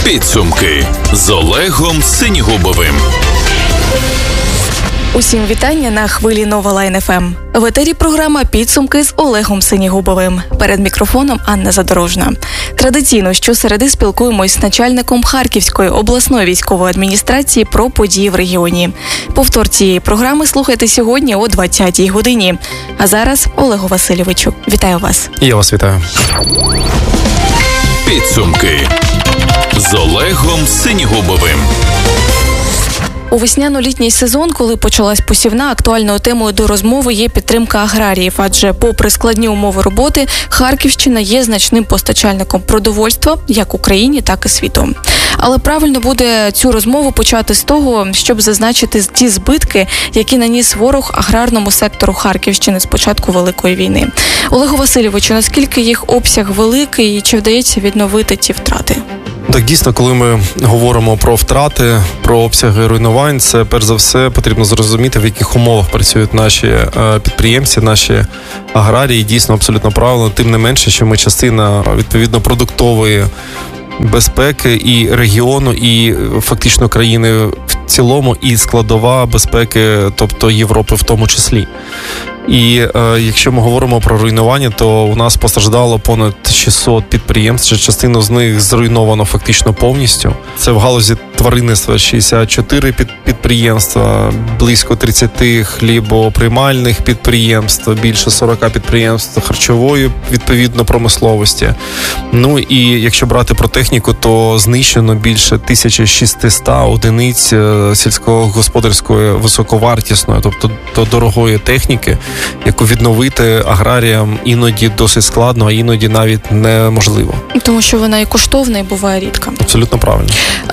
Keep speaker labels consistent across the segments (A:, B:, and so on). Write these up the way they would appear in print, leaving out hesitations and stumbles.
A: Підсумки з Олегом Синігубовим.
B: Усім вітання на хвилі Нова Лайн ФМ. В етері програма «Підсумки» з Олегом Синігубовим. Перед мікрофоном Анна Задорожна. Традиційно щосереди спілкуємось з начальником Харківської обласної військової адміністрації про події в регіоні. Повтор цієї програми слухайте сьогодні о 20-й годині. А зараз Олегу Васильовичу. Вітаю вас.
C: Я вас вітаю.
A: Підсумки з Олегом Синігубовим.
B: У весняно-літній сезон, коли почалась посівна, актуальною темою до розмови є підтримка аграріїв, адже попри складні умови роботи, Харківщина є значним постачальником продовольства як Україні, так і світу. Але правильно буде цю розмову почати з того, щоб зазначити ті збитки, які наніс ворог аграрному сектору Харківщини з початку Великої війни. Олегу Васильовичу, наскільки їх обсяг великий і чи вдається відновити ті втрати?
C: Так, дійсно, коли ми говоримо про втрати, про обсяги руйнувань, це перш за все потрібно зрозуміти, в яких умовах працюють наші підприємці, наші аграрії. Дійсно, абсолютно правильно. Тим не менше, що ми частина, відповідно, продуктової безпеки і регіону, і фактично країни в цілому, і складова безпеки, тобто Європи в тому числі. І якщо ми говоримо про руйнування, то у нас постраждало понад 600 підприємств, частину з них зруйновано фактично повністю. Це в галузі тваринництва 64 підприємства, близько 30 хлібоприймальних підприємств, більше 40 підприємств харчової, відповідно, промисловості. Ну і якщо брати про техніку, то знищено більше 1600 одиниць сільськогосподарської високовартісної, тобто до дорогої техніки, яку відновити аграріям іноді досить складно, а іноді навіть неможливо. Тому що вона і коштовна, і буває рідка. Абсолютно правильно.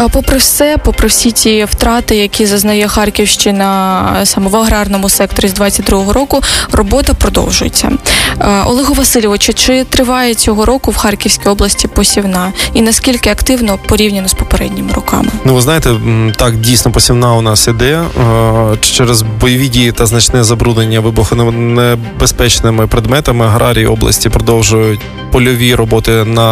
B: Попри всі ті втрати, які зазнає Харківщина саме в аграрному секторі з 22-го року, робота продовжується. Олегу Васильовичу, чи триває цього року в Харківській області посівна? І наскільки активно порівняно з попередніми роками?
C: Ну, ви знаєте, так, дійсно, посівна у нас іде. Через бойові дії та значне забруднення вибухонебезпечними предметами аграрії області продовжують польові роботи на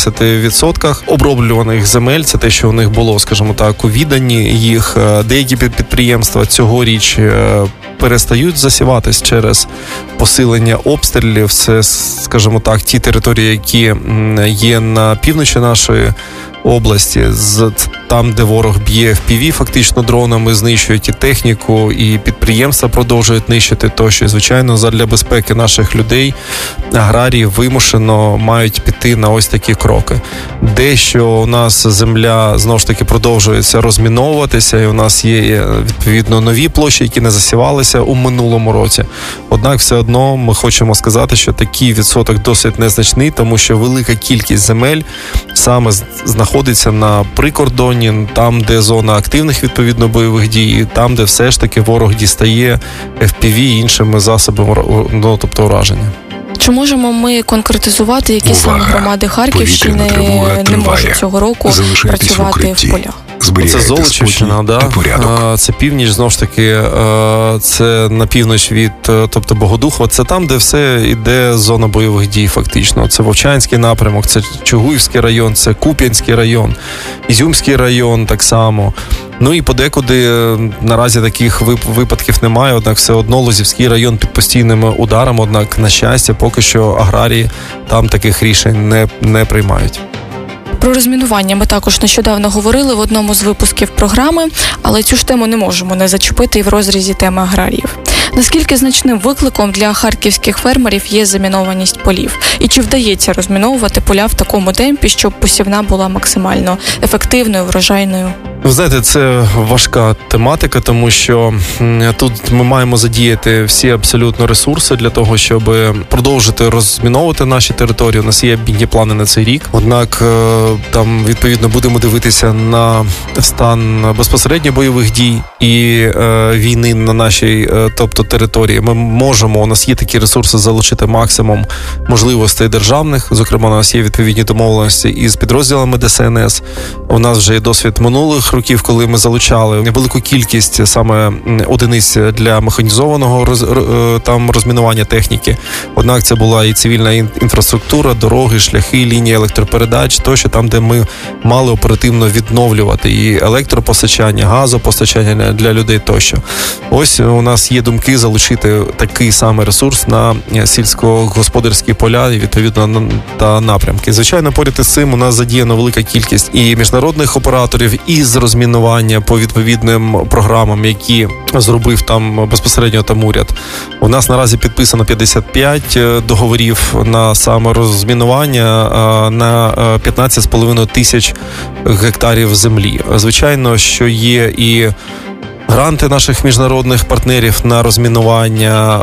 C: 70% оброблюваних земель. Це те, що у них було, скажімо так, у віданні їх. Деякі підприємства цьогоріч перестають засіватись через посилення обстрілів. Це, скажімо так, ті території, які є на півночі нашої області, там, де ворог б'є FPV, фактично дронами, знищують і техніку, і підприємства продовжують нищити тощо. Звичайно, задля безпеки наших людей аграрії вимушено мають піти на ось такі кроки. Дещо у нас земля, знову ж таки, продовжується розміновуватися, і у нас є, відповідно, нові площі, які не засівалися у минулому році. Однак, все одно, ми хочемо сказати, що такий відсоток досить незначний, тому що велика кількість земель саме знаходиться на прикордоні, там, де зона активних, відповідно, бойових дій, там, де все ж таки ворог дістає FPV і іншими засобами, тобто ураження.
B: Чи можемо ми конкретизувати, які саме громади Харківщини не можуть цього року працювати в полях?
C: Це Золочівщина, да? Це північ, знову ж таки, це на північ від, тобто Богодухова, це там, де все йде зона бойових дій фактично. Це Вовчанський напрямок, це Чугуївський район, це Куп'янський район, Ізюмський район так само. Ну і подекуди наразі таких випадків немає, однак все одно Лозівський район під постійними ударами, однак, на щастя, поки що аграрії там таких рішень не приймають.
B: Про розмінування ми також нещодавно говорили в одному з випусків програми, але цю ж тему не можемо не зачепити і в розрізі теми аграріїв. Наскільки значним викликом для харківських фермерів є замінованість полів? І чи вдається розміновувати поля в такому темпі, щоб посівна була максимально ефективною, врожайною?
C: Ви знаєте, це важка тематика, тому що тут ми маємо задіяти всі абсолютно ресурси для того, щоб продовжити розміновувати наші території. У нас є амбітні плани на цей рік. Однак там, відповідно, будемо дивитися на стан безпосередньо бойових дій і війни на нашій, тобто, території. Ми можемо, у нас є такі ресурси, залучити максимум можливостей державних. Зокрема, у нас є відповідні домовленості із підрозділами ДСНС. У нас вже є досвід минулих років, коли ми залучали велику кількість саме одиниць для механізованого розмінування техніки. Однак це була і цивільна інфраструктура, дороги, шляхи, лінії електропередач, тощо там, де ми мали оперативно відновлювати і електропостачання, газопостачання для людей тощо. Ось у нас є думки залучити такий самий ресурс на сільськогосподарські поля і відповідно та напрямки. Звичайно, поряд із цим у нас задіяна велика кількість і міжнародних операторів із розмінування по відповідним програмам, які зробив там безпосередньо там уряд. У нас наразі підписано 55 договорів на саме розмінування на 15,5 тисяч гектарів землі. Звичайно, що є і гранти наших міжнародних партнерів на розмінування,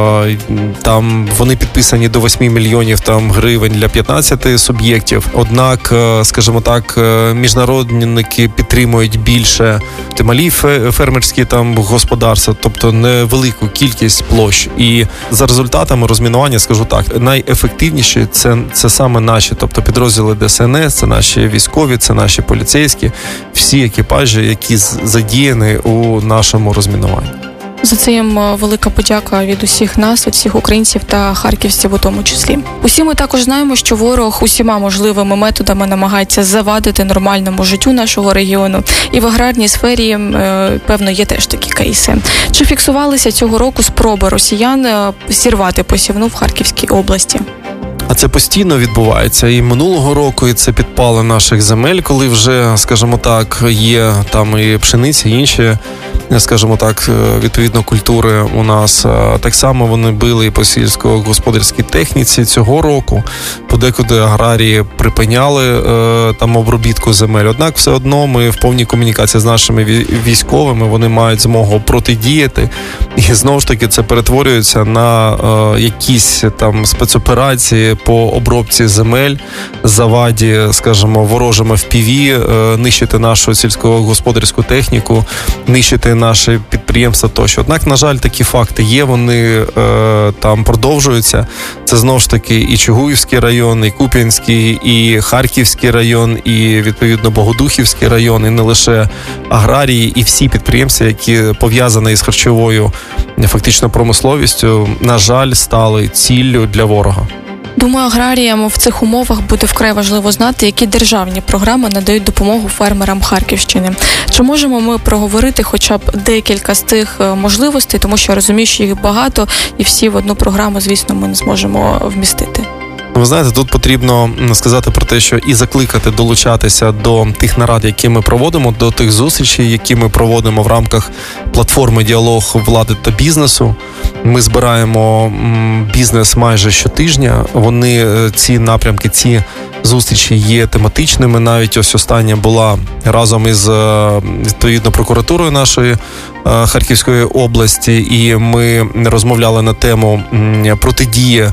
C: там вони підписані до 8 мільйонів гривень для 15 суб'єктів. Однак, скажімо так, міжнародники підтримують більше малі фермерські господарства, тобто невелику кількість площ. І за результатами розмінування, скажу так, найефективніші це саме наші, тобто підрозділи ДСНС, це наші військові, це наші поліцейські, всі екіпажі, які задіяні у нашому розмінуванні.
B: За це їм велика подяка від усіх нас, від всіх українців та харківців у тому числі. Усі ми також знаємо, що ворог усіма можливими методами намагається завадити нормальному життю нашого регіону. І в аграрній сфері, певно, є теж такі кейси. Чи фіксувалися цього року спроби росіян зірвати посівну в Харківській області?
C: А це постійно відбувається. І минулого року, і це підпали наших земель, коли вже, скажімо так, є там і пшениця, і інші, скажімо так, відповідно культури у нас. Так само вони били і по сільськогосподарській техніці цього року. Подекуди аграрії припиняли там обробітку земель. Однак все одно ми в повній комунікації з нашими військовими, вони мають змогу протидіяти. І знову ж таки це перетворюється на якісь там спецоперації по обробці земель, заваді, скажімо, ворожими FPV, нищити нашу сільськогосподарську техніку, нищити наші підприємства тощо. Однак, на жаль, такі факти є, вони там продовжуються. Це знову ж таки і Чугуївський район, і Куп'янський, і Харківський район, і відповідно Богодухівський район, і не лише аграрії, і всі підприємства, які пов'язані із харчовою фактично промисловістю, на жаль, стали ціллю для ворога.
B: Думаю, аграріям в цих умовах буде вкрай важливо знати, які державні програми надають допомогу фермерам Харківщини. Чи можемо ми проговорити хоча б декілька з цих можливостей, тому що я розумію, що їх багато, і всі в одну програму, звісно, ми не зможемо вмістити.
C: Ви знаєте, тут потрібно сказати про те, що і закликати долучатися до тих нарад, які ми проводимо, до тих зустрічей, які ми проводимо в рамках платформи «Діалог влади та бізнесу». Ми збираємо бізнес майже щотижня. Вони, ці напрямки, ці зустрічі є тематичними. Навіть ось остання була разом із, відповідно, прокуратурою нашої Харківської області, і ми розмовляли на тему протидії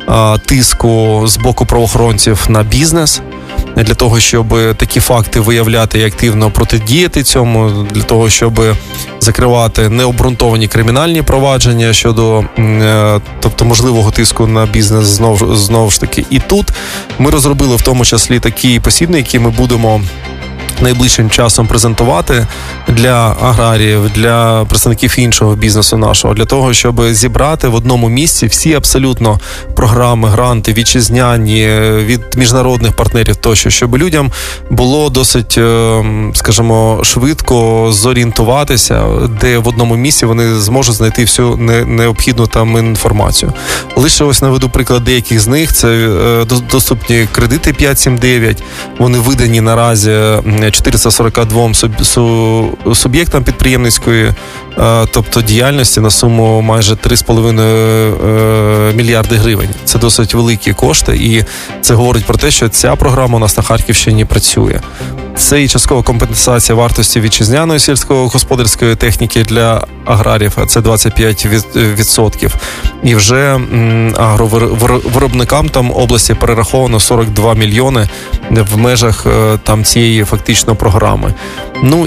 C: тиску з боку правоохоронців на бізнес, для того, щоб такі факти виявляти і активно протидіяти цьому, для того, щоб закривати необґрунтовані кримінальні провадження щодо, тобто, можливого тиску на бізнес знову ж таки. І тут ми розробили в тому числі такі посібники, які ми будемо найближчим часом презентувати для аграріїв, для представників іншого бізнесу нашого, для того, щоб зібрати в одному місці всі абсолютно програми, гранти, вітчизняні, від міжнародних партнерів тощо, щоб людям було досить, скажімо, швидко зорієнтуватися, де в одному місці вони зможуть знайти всю необхідну там інформацію. Лише ось наведу приклад деяких з них. Це доступні кредити 579, вони видані наразі 442 суб'єктам підприємницької, тобто діяльності, на суму майже 3,5 мільярди гривень. Це досить великі кошти, і це говорить про те, що ця програма у нас на Харківщині працює. Це і часткова компенсація вартості вітчизняної сільськогосподарської техніки для аграріїв, а це 25%. І вже агровиробникам там області перераховано 42 мільйони в межах там цієї фактично програми. Ну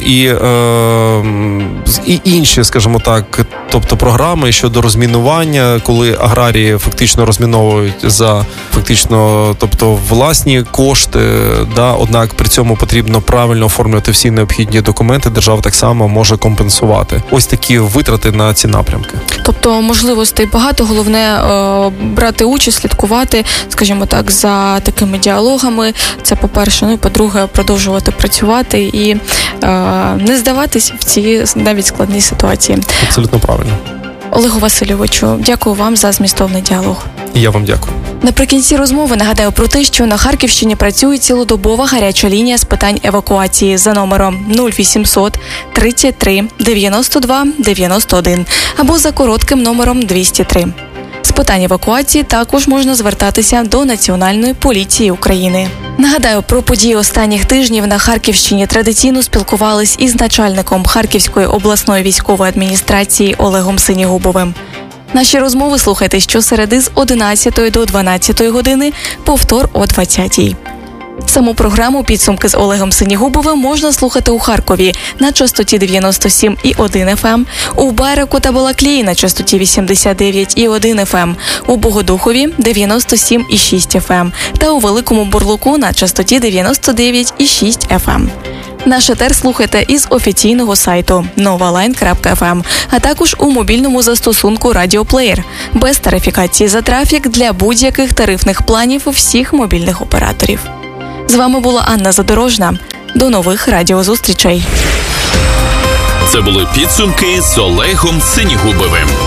C: і інші, скажімо так, тобто програми щодо розмінування, коли аграрії фактично розміновують за фактично, тобто власні кошти, да, однак при цьому потрібно правильно оформлювати всі необхідні документи, держава так само може компенсувати. Ось такі витрати на ці напрямки.
B: Тобто можливостей багато, головне брати участь, слідкувати, скажімо так, за такими діалогами. Це по-перше, ну і по-друге, продовжувати працювати і не здаватись в ці навіть складні ситуації.
C: Абсолютно правильно.
B: Олегу Васильовичу, дякую вам за змістовний діалог.
C: І я вам дякую.
B: Наприкінці розмови нагадаю про те, що на Харківщині працює цілодобова гаряча лінія з питань евакуації за номером 0800 33 92 91 або за коротким номером 203. З питань евакуації також можна звертатися до Національної поліції України. Нагадаю, про події останніх тижнів на Харківщині традиційно спілкувались із начальником Харківської обласної військової адміністрації Олегом Синігубовим. Наші розмови слухайте щосереди з 11 до 12 години, повтор о 20-й. Саму програму «Підсумки з Олегом Синігубовим» можна слухати у Харкові на частоті 97,1 FM, у Байраку та Балаклії на частоті 89,1 FM, у Богодухові 97,6 FM та у Великому Бурлуку на частоті 99,6 FM. Наш етер слухайте із офіційного сайту novaline.fm, а також у мобільному застосунку «Радіоплеєр» без тарифікації за трафік для будь-яких тарифних планів всіх мобільних операторів. З вами була Анна Задорожна. До нових радіозустрічей.
A: Це були підсумки з Олегом Синігубовим.